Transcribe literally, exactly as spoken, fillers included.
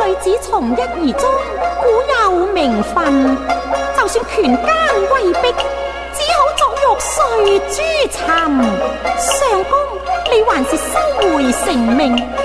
女子從一而終，古有名分。就算權奸威逼，只好作玉碎珠尋。相公，你還是收回成命，